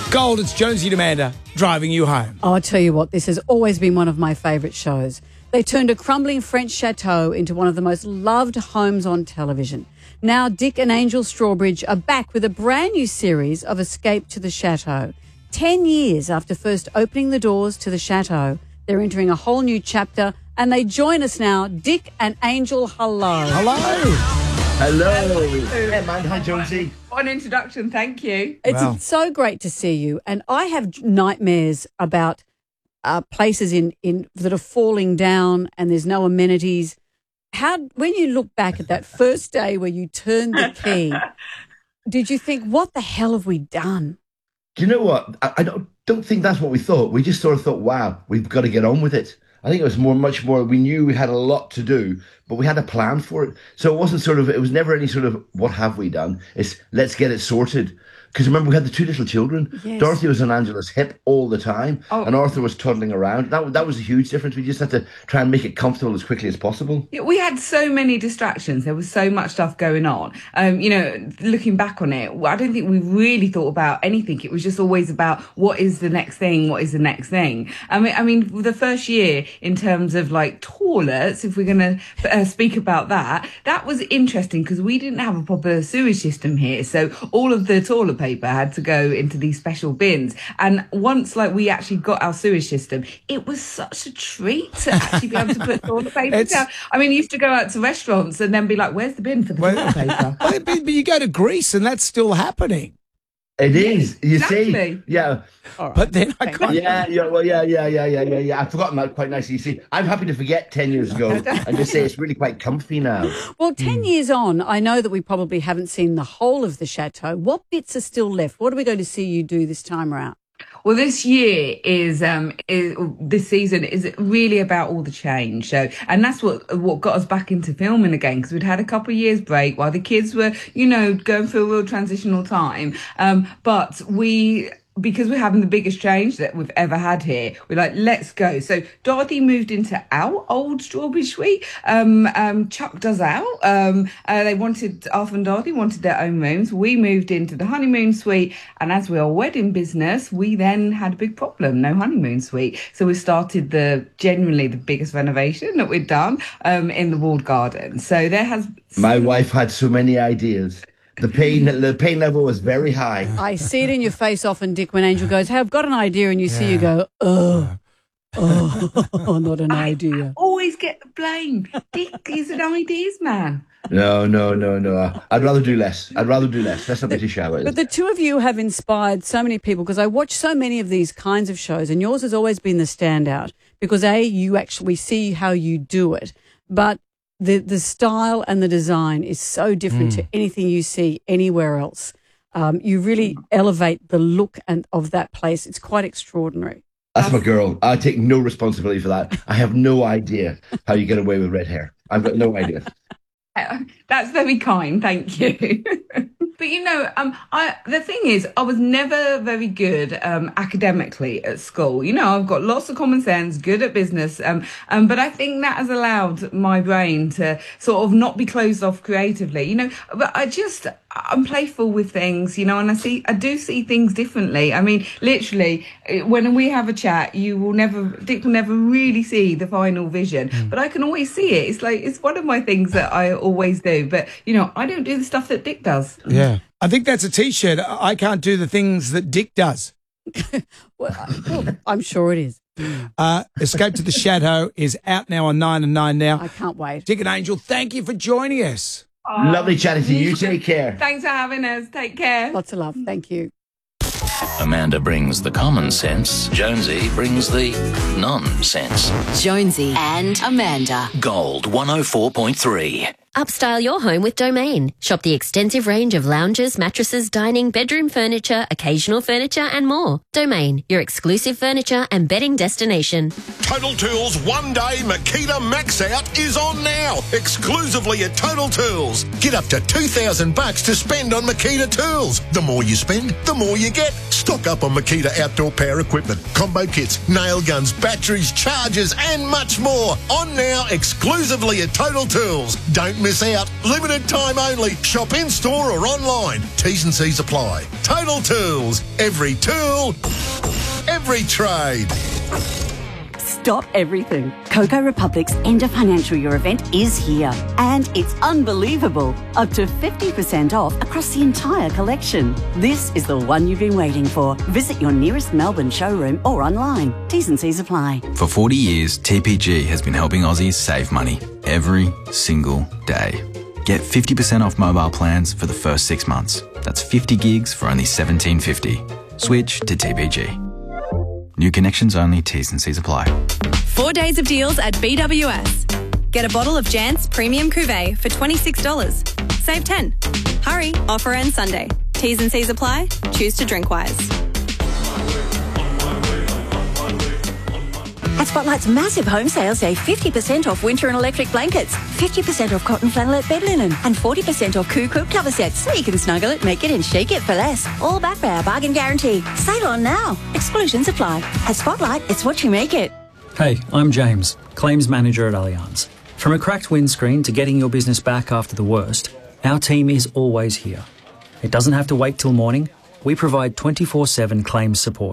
Gold, it's Jonesy and Amanda driving you home. Oh, I'll tell you what, this has always been one of my favourite shows. They turned a crumbling French chateau into one of the most loved homes on television. Now Dick and Angel Strawbridge are back with a brand new series of Escape to the Chateau. 10 years after first opening the doors to the chateau, they're entering a whole new chapter, and they join us now. Dick and Angel, hello. Hello. Hello. Hey, man. Hi, Jonesy. What an introduction, thank you. It's so great to see you. And I have nightmares about places in that are falling down and there's no amenities. When you look back at that first day where you turned the key, did you think, what the hell have we done? Do you know what? I don't think that's what we thought. We just sort of thought, wow, we've got to get on with it. I think it was much more, we knew we had a lot to do, but we had a plan for it. So it was never any sort of, what have we done? It's, let's get it sorted. Because remember, we had the two little children. Yes. Dorothy was on Angela's hip all the time, and Arthur was toddling around. That was a huge difference. We just had to try and make it comfortable as quickly as possible. Yeah, we had so many distractions. There was so much stuff going on. Looking back on it, I don't think we really thought about anything. It was just always about what is the next thing, what is the next thing. I mean, the first year in terms of like toilets, if we're going to speak about that was interesting because we didn't have a proper sewage system here. So all of the toilet paper had to go into these special bins, and once we actually got our sewage system, it was such a treat to actually be able to put toilet paper down. I mean, you used to go out to restaurants and then be like, where's the bin for the toilet paper? But you go to Greece and that's still happening. It is. You exactly. See? Yeah. Right. But then I couldn't. Yeah. I've forgotten that quite nicely. You see, I'm happy to forget 10 years ago and just say it's really quite comfy now. Well, 10 years on, I know that we probably haven't seen the whole of the chateau. What bits are still left? What are we going to see you do this time around? Well, this year this season is really about all the change. So, and that's what got us back into filming again, because we'd had a couple of years break while the kids were, going through a real transitional time. But because we're having the biggest change that we've ever had here, we're like, let's go. So Dorothy moved into our old Strawberry Suite. Chuck does out. Arthur and Dorothy wanted their own rooms. We moved into the honeymoon suite. And as we're a wedding business, we then had a big problem, no honeymoon suite. So we started genuinely the biggest renovation that we've done in the walled garden. So there has... My wife had so many ideas. The pain level was very high. I see it in your face often, Dick, when Angel goes, hey, I've got an idea, and you see you go, not an idea. I always get the blame. Dick is an ideas man. No. I'd rather do less. Let's not be too shallow. But the two of you have inspired so many people, because I watch so many of these kinds of shows, and yours has always been the standout because, we see how you do it, but the style and the design is so different to anything you see anywhere else. You really elevate the look of that place. It's quite extraordinary. That's my girl. I take no responsibility for that. I have no idea how you get away with red hair. I've got no idea. That's very kind, thank you. But the thing is, I was never very good academically at school. I've got lots of common sense, good at business, but I think that has allowed my brain to sort of not be closed off creatively. But I'm playful with things, and I do see things differently. I mean, literally, when we have a chat, Dick will never really see the final vision, but I can always see it. It's one of my things that I always do. But, I don't do the stuff that Dick does. Yeah. I think that's a T-shirt. I can't do the things that Dick does. Well, I'm sure it is. Escape to the Chateau is out now on 9 and 9 now. I can't wait. Dick and Angel, thank you for joining us. Lovely chatting to you. Take care. Thanks for having us. Take care. Lots of love. Thank you. Amanda brings the common sense. Jonesy brings the nonsense. Jonesy and Amanda. Gold 104.3. Upstyle your home with Domain. Shop the extensive range of lounges, mattresses, dining, bedroom furniture, occasional furniture and more. Domain, your exclusive furniture and bedding destination. Total Tools One Day Makita Max Out is on now, exclusively at Total Tools. Get up to $2,000 to spend on Makita tools. The more you spend, the more you get. Stock up on Makita outdoor power equipment, combo kits, nail guns, batteries, chargers and much more. On now, exclusively at Total Tools. Don't miss out. Limited time only. Shop in store or online. T's and C's apply. Total Tools. Every tool, every trade. Stop everything. Coco Republic's End of Financial Year event is here. And it's unbelievable. Up to 50% off across the entire collection. This is the one you've been waiting for. Visit your nearest Melbourne showroom or online. T's and C's apply. For 40 years, TPG has been helping Aussies save money every single day. Get 50% off mobile plans for the first 6 months. That's 50 gigs for only $17.50. Switch to TPG. New connections only, T's and C's apply. 4 days of deals at BWS. Get a bottle of Jant's Premium Cuvée for $26. Save 10. Hurry, offer ends Sunday. T's and C's apply. Choose to drink wise. At Spotlight's massive home sale, save 50% off winter and electric blankets, 50% off cotton flannelette bed linen, and 40% off Coop cover sets, so you can snuggle it, make it, and shake it for less. All backed by our bargain guarantee. Sale on now. Exclusions apply. At Spotlight, it's what you make it. Hey, I'm James, Claims Manager at Allianz. From a cracked windscreen to getting your business back after the worst, our team is always here. It doesn't have to wait till morning. We provide 24/7 claims support.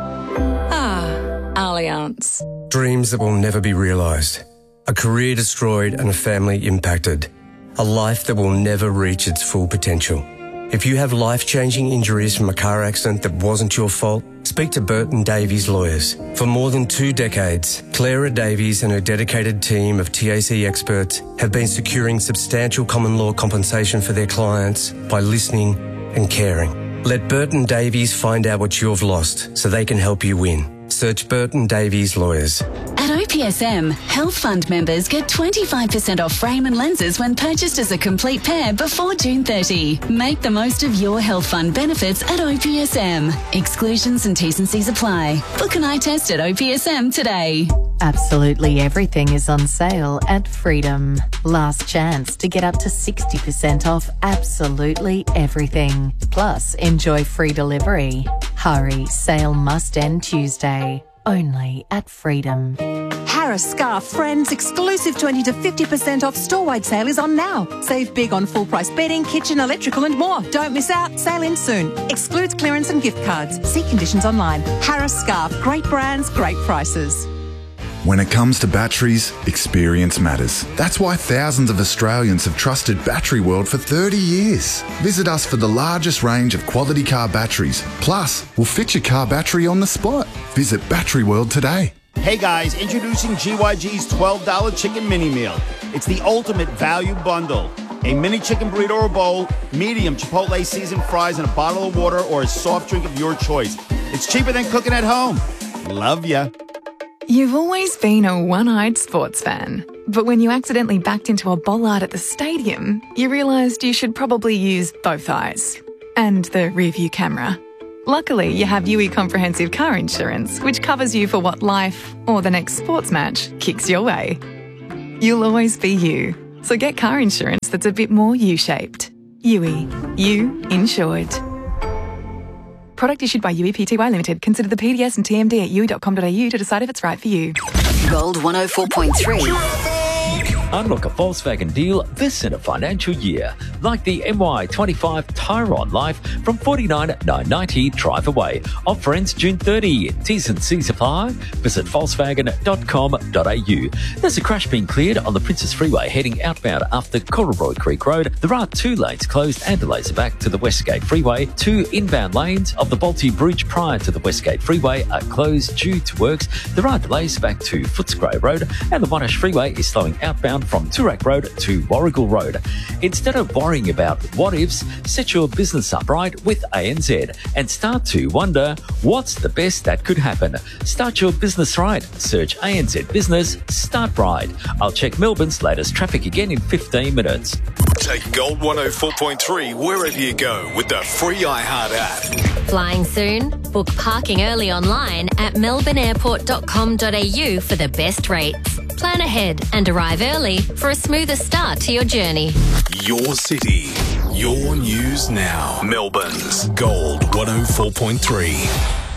Allianz. Dreams that will never be realised. A career destroyed and a family impacted. A life that will never reach its full potential. If you have life-changing injuries from a car accident that wasn't your fault, speak to Burton Davies Lawyers. For more than 2 decades, Clara Davies and her dedicated team of TAC experts have been securing substantial common law compensation for their clients by listening and caring. Let Burton Davies find out what you've lost so they can help you win. Search Burton Davies Lawyers. At OPSM, Health Fund members get 25% off frame and lenses when purchased as a complete pair before June 30. Make the most of your Health Fund benefits at OPSM. Exclusions and T's and C's apply. Book an eye test at OPSM today. Absolutely everything is on sale at Freedom. Last chance to get up to 60% off absolutely everything. Plus, enjoy free delivery. Hurry, sale must end Tuesday. Only at Freedom. Harris Scarf Friends exclusive 20 to 50% off store-wide sale is on now. Save big on full-price bedding, kitchen, electrical and more. Don't miss out. Sale ends soon. Excludes clearance and gift cards. See conditions online. Harris Scarf. Great brands, great prices. When it comes to batteries, experience matters. That's why thousands of Australians have trusted Battery World for 30 years. Visit us for the largest range of quality car batteries. Plus, we'll fit your car battery on the spot. Visit Battery World today. Hey guys, introducing GYG's $12 chicken mini meal. It's the ultimate value bundle. A mini chicken burrito or bowl, medium Chipotle seasoned fries, and a bottle of water or a soft drink of your choice. It's cheaper than cooking at home. Love ya. You've always been a one-eyed sports fan, but when you accidentally backed into a bollard at the stadium, you realised you should probably use both eyes and the rear-view camera. Luckily, you have UE Comprehensive Car Insurance, which covers you for what life or the next sports match kicks your way. You'll always be you, so get car insurance that's a bit more U-shaped. UE. You insured. Product issued by UE Pty Limited. Consider the PDS and TMD at UE.com.au to decide if it's right for you. Gold 104.3. Unlock a Volkswagen deal this in a financial year, like the MY25 Tyron Life from $49,990 drive away. Offer ends June 30. T's and C's apply. Visit Volkswagen.com.au. There's a crash being cleared on the Princess Freeway heading outbound after Corduroy Creek Road. There are 2 lanes closed and delays are back to the Westgate Freeway. 2 inbound lanes of the Balti Bridge prior to the Westgate Freeway are closed due to works. There are delays back to Footscray Road, and the Monash Freeway is slowing outbound from Toorak Road to Warrigal Road. Instead of worrying about what ifs, set your business up right with ANZ and start to wonder what's the best that could happen. Start your business right. Search ANZ Business Start Right. I'll check Melbourne's latest traffic again in 15 minutes. Take Gold 104.3 wherever you go with the free iHeart app. Flying soon? Book parking early online at melbourneairport.com.au for the best rates. Plan ahead and arrive early for a smoother start to your journey. Your city, your news now. Melbourne's Gold 104.3.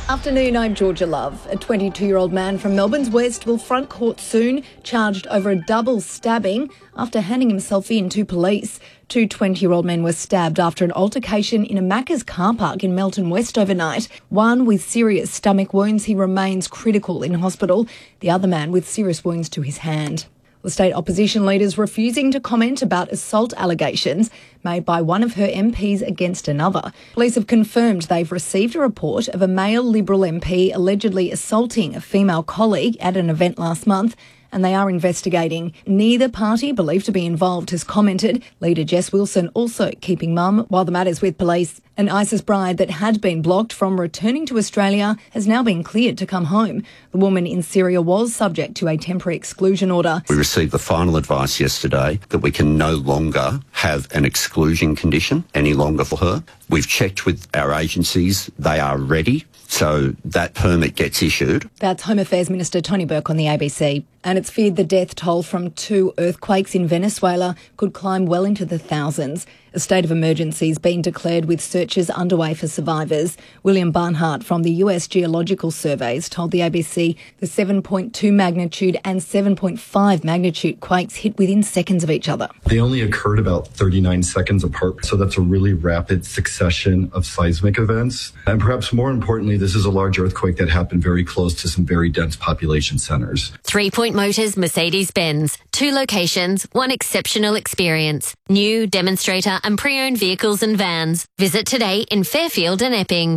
Afternoon, I'm Georgia Love. A 22-year-old man from Melbourne's West will front court soon, charged over a double stabbing after handing himself in to police. Two 20-year-old men were stabbed after an altercation in a Macca's car park in Melton West overnight. One with serious stomach wounds. He remains critical in hospital. The other man with serious wounds to his hand. The state opposition leader's refusing to comment about assault allegations made by one of her MPs against another. Police have confirmed they've received a report of a male Liberal MP allegedly assaulting a female colleague at an event last month, and they are investigating. Neither party believed to be involved has commented. Leader Jess Wilson also keeping mum while the matter's with police. An ISIS bride that had been blocked from returning to Australia has now been cleared to come home. The woman in Syria was subject to a temporary exclusion order. We received the final advice yesterday that we can no longer have an exclusion condition any longer for her. We've checked with our agencies. They are ready. So that permit gets issued. That's Home Affairs Minister Tony Burke on the ABC. And it's feared the death toll from two earthquakes in Venezuela could climb well into the thousands. A state of emergency has been declared with searches underway for survivors. William Barnhart from the US Geological Surveys told the ABC the 7.2 magnitude and 7.5 magnitude quakes hit within seconds of each other. They only occurred about 39 seconds apart, so that's a really rapid succession of seismic events. And perhaps more importantly, this is a large earthquake that happened very close to some very dense population centers. 3 Point Motors Mercedes-Benz. 2 locations, 1 exceptional experience. New, demonstrator and pre-owned vehicles and vans. Visit today in Fairfield and Epping.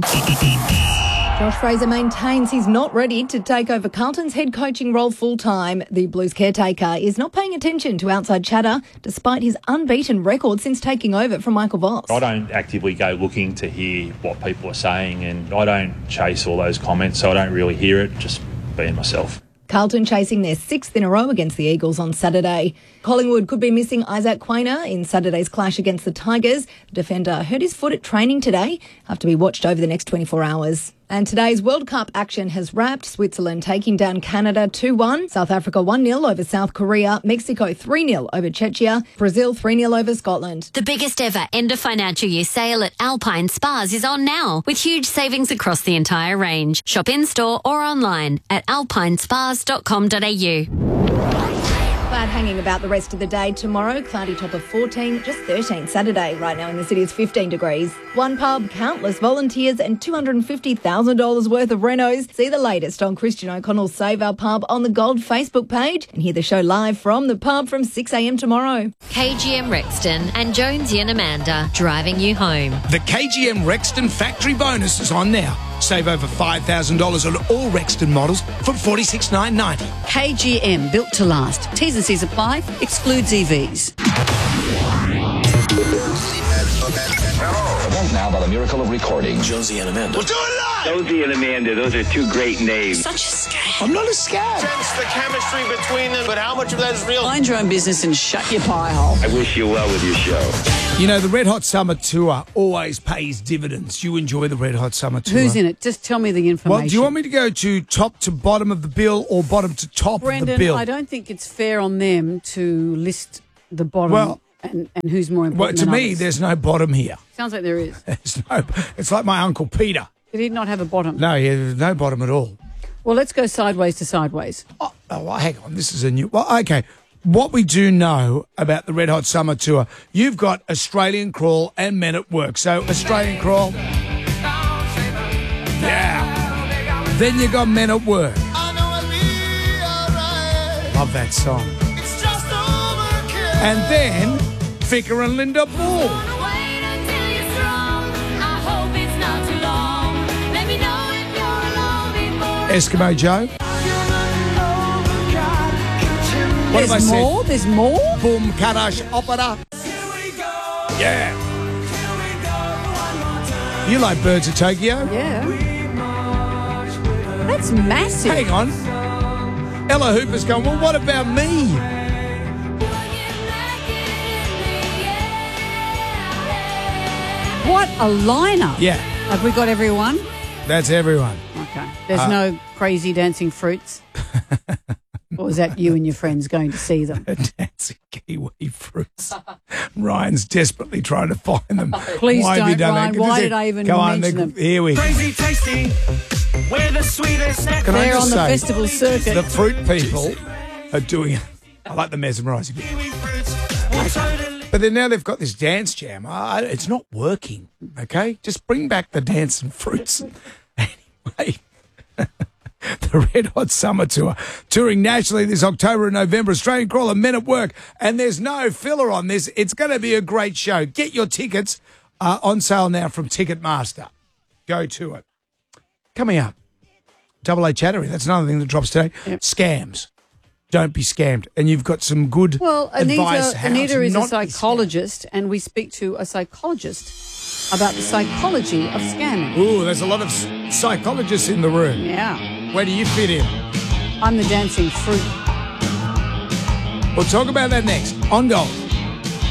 Josh Fraser maintains he's not ready to take over Carlton's head coaching role full-time. The Blues caretaker is not paying attention to outside chatter, despite his unbeaten record since taking over from Michael Voss. I don't actively go looking to hear what people are saying, and I don't chase all those comments, so I don't really hear it, just being myself. Carlton chasing their 6th in a row against the Eagles on Saturday. Collingwood could be missing Isaac Quainer in Saturday's clash against the Tigers. The defender hurt his foot at training today, have to be watched over the next 24 hours. And today's World Cup action has wrapped. Switzerland taking down Canada 2-1. South Africa 1-0 over South Korea. Mexico 3-0 over Czechia. Brazil 3-0 over Scotland. The biggest ever end of financial year sale at Alpine Spas is on now, with huge savings across the entire range. Shop in-store or online at alpinespas.com.au. Cloud hanging about the rest of the day. Tomorrow, cloudy top of 14, just 13 Saturday. Right now in the city it's 15 degrees. One pub, countless volunteers and $250,000 worth of renos. See the latest on Christian O'Connell's Save Our Pub on the Gold Facebook page and hear the show live from the pub from 6 a.m. tomorrow. KGM Rexton and Jonesy and Amanda driving you home. The KGM Rexton factory bonus is on now. Save over $5,000 on all Rexton models from $46,990. KGM, built to last. T's and C's apply. Excludes EVs. Now, by the miracle of recording, Jonesy and Amanda. We'll do it live! Jonesy and Amanda, those are 2 great names. Such a scam. I'm not a scam. Sense the chemistry between them, but how much of that is real? Mind your own business and shut your pie hole. I wish you well with your show. You know, the Red Hot Summer Tour always pays dividends. You enjoy the Red Hot Summer Tour. Who's in it? Just tell me the information. Well, do you want me to go to top to bottom of the bill or bottom to top of the bill? I don't think it's fair on them to list the bottom and who's more important to than me, others. there's no bottom here. Sounds like there is. It's like my Uncle Peter. Did he not have a bottom? No, there's no bottom at all. Well, let's go sideways to sideways. Oh, hang on. This is a new... Well, okay. What we do know about the Red Hot Summer Tour, you've got Australian Crawl and Men at Work. So, Australian Crawl... Yeah. Then you got Men at Work. Love that song. And then, Vicar and Linda Ball. Eskimo Joe. What have I said? More? There's more? Boom Karash Opera. Yeah. You like Birds of Tokyo? Yeah. That's massive. Hang on. Ella Hooper's going, well, what about me? What a lineup. Yeah. Have we got everyone? That's everyone. Okay. There's no crazy dancing fruits? Or is that you and your friends going to see them? Dancing kiwi fruits. Ryan's desperately trying to find them. Please don't, Ryan. Why did I even mention them? Here we go. Crazy tasty. We're the sweetest snack. Can I They're just on the say, festival circuit. The fruit people are doing. I like the mesmerising bit. But then now they've got this dance jam. It's not working. Okay, just bring back the dance and fruits. Anyway. The Red Hot Summer Tour, touring nationally this October and November. Australian Crawler, Men at Work, and there's no filler on this. It's going to be a great show. Get your tickets on sale now from Ticketmaster. Go to it. Coming up, Double A Chattery. That's another thing that drops today. Yep. Scams. Don't be scammed. And you've got some good advice. Anita is a psychologist, and we speak to a psychologist about the psychology of scamming. Ooh, there's a lot of psychologists in the room. Yeah. Where do you fit in? I'm the dancing fruit. We'll talk about that next on Gold.